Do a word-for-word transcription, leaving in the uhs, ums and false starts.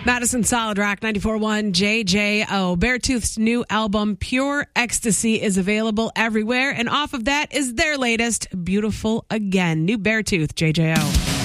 Madison Solid Rock ninety-four point one J J O. Beartooth's new album, Pure Ecstasy, is available everywhere. And off of that is their latest, Beautiful Again. New Beartooth, J J O.